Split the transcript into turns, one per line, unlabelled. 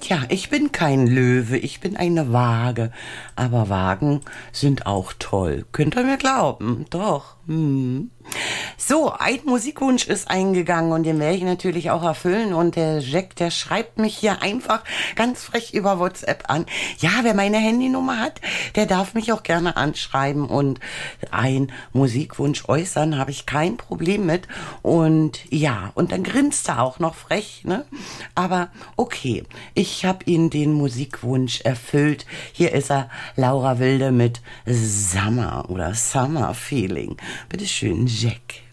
Tja, ich bin kein Löwe, ich bin eine Waage. Aber Wagen sind auch toll. Könnt ihr mir glauben? Doch. So, ein Musikwunsch ist eingegangen und den werde ich natürlich auch erfüllen. Und der Jack, der schreibt mich hier einfach ganz frech über WhatsApp an. Ja, wer meine Handynummer hat, der darf mich auch gerne anschreiben und einen Musikwunsch äußern, habe ich kein Problem mit. Und ja, und dann grinst er auch noch frech, ne? Aber okay, ich habe ihn den Musikwunsch erfüllt. Hier ist er, Laura Wilde mit Summer oder Summer Feeling. Bitteschön, Jack.